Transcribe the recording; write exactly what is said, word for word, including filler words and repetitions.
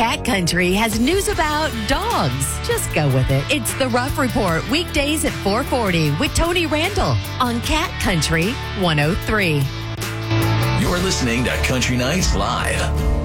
Cat Country has news about dogs. Just go with it. It's the Rough Report, weekdays at four forty with Tony Randall on Cat Country one oh three. You're listening to Country Nights Live.